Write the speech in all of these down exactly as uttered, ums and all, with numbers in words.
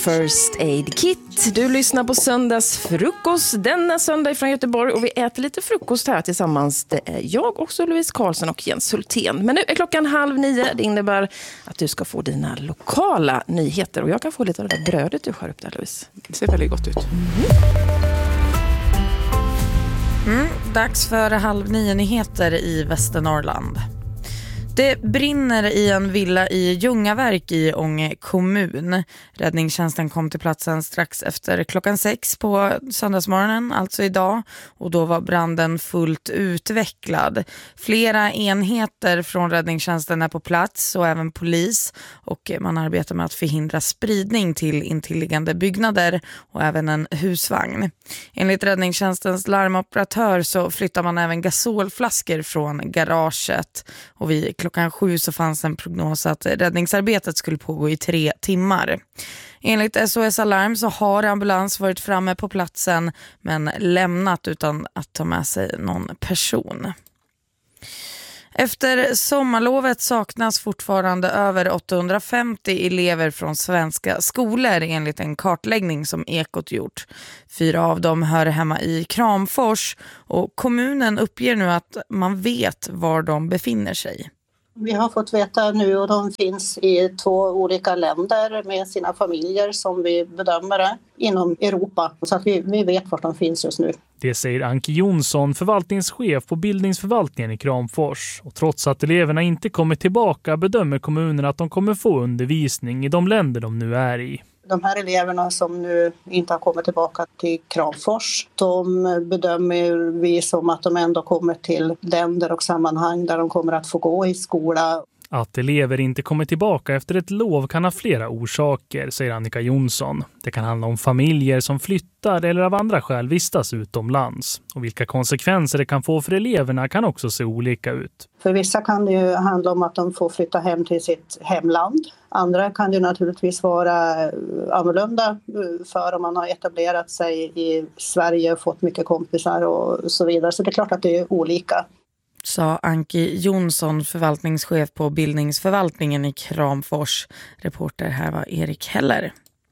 First Aid Kit. Du lyssnar på Söndagsfrukost denna söndag från Göteborg och vi äter lite frukost här tillsammans. Det är jag också, Louise Karlsson och Jens Hultén. Men nu är klockan halv nio. Det innebär att du ska få dina lokala nyheter och jag kan få lite av det där brödet du skär upp där, Louise. Det ser väldigt gott ut. Mm. Mm, dags för halv nio nyheter i Västernorrland. Det brinner i en villa i Ljungaverk i Ånge kommun. Räddningstjänsten kom till platsen strax efter klockan sex på söndagsmorgonen, alltså idag. Och då var branden fullt utvecklad. Flera enheter från räddningstjänsten är på plats och även polis. Och man arbetar med att förhindra spridning till intilliggande byggnader och även en husvagn. Enligt räddningstjänstens larmoperatör så flyttar man även gasolflaskor från garaget. Och vid klockan sju så fanns en prognos att räddningsarbetet skulle pågå i tre timmar. Enligt S O S Alarm så har ambulans varit framme på platsen men lämnat utan att ta med sig någon person. Efter sommarlovet saknas fortfarande över åttahundrafemtio elever från svenska skolor enligt en kartläggning som Ekot gjort. Fyra av dem hör hemma i Kramfors och kommunen uppger nu att man vet var de befinner sig. Vi har fått veta nu och de finns i två olika länder med sina familjer som vi bedömer det inom Europa. Så att vi, vi vet var de finns just nu. Det säger Anke Jonsson, förvaltningschef på bildningsförvaltningen i Kramfors. Och trots att eleverna inte kommer tillbaka bedömer kommunen att de kommer få undervisning i de länder de nu är i. De här eleverna som nu inte har kommit tillbaka till Kramfors, de bedömer vi som att de ändå kommer till länder och sammanhang där de kommer att få gå i skola. Att elever inte kommer tillbaka efter ett lov kan ha flera orsaker, säger Annika Jonsson. Det kan handla om familjer som flyttar eller av andra skäl vistas utomlands. Och vilka konsekvenser det kan få för eleverna kan också se olika ut. För vissa kan det ju handla om att de får flytta hem till sitt hemland. Andra kan det naturligtvis vara annorlunda för om man har etablerat sig i Sverige och fått mycket kompisar och så vidare. Så det är klart att det är olika. Sa Anki Jonsson, förvaltningschef på bildningsförvaltningen i Kramfors. Reporter här var Erik Heller.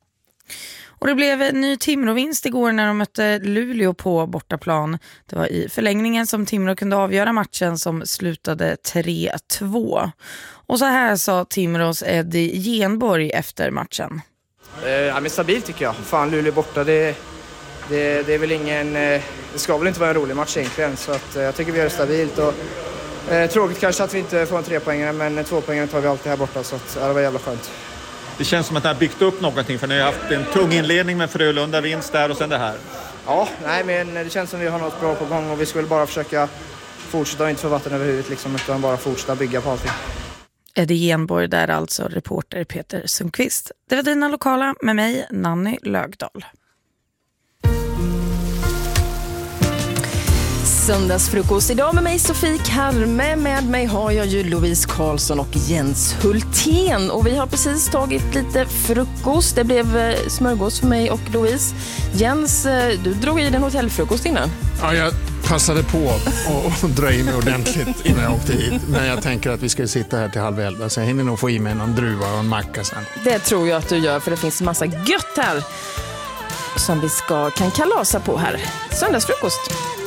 Och det blev en ny Timrå-vinst igår när de mötte Luleå på bortaplan. Det var i förlängningen som Timrå kunde avgöra matchen som slutade tre två. Och så här sa Timrås Eddie Genborg efter matchen. Eh, ja, men stabilt tycker jag. Fan, Luleå borta, det, det, det är väl ingen... Eh, det ska väl inte vara en rolig match egentligen. Så att, eh, jag tycker vi gör det stabilt. Och, eh, tråkigt kanske att vi inte får en trepoängare, men tvåpoängare tar vi alltid här borta. Så att, ja, det var jävla skönt. Det känns som att det har byggt upp någonting, för ni har haft en tung inledning med Frölunda vinst där och sen det här. Ja, nej, men det känns som att vi har något bra på gång och vi skulle bara försöka fortsätta och inte få vatten över huvudet liksom, utan bara fortsätta bygga på allting. Eddie Genborg där alltså, reporter Peter Sundqvist. Det var dina lokala med mig, Nanny Lögdahl. Söndagsfrukost idag med mig Sofie Karme. Med mig har jag ju Louise Karlsson och Jens Hultén. Och vi har precis tagit lite frukost. Det blev smörgås för mig och Louise. Jens, du drog i den hotellfrukost innan. Ja, jag passade på och dra i mig ordentligt innan jag åkte hit. Men jag tänker att vi ska sitta här till halv elva. Så jag hinner nog få i mig någon druva och en macka sen. Det tror jag att du gör, för det finns en massa gött här som vi ska kan kalasa på här. Söndagsfrukost.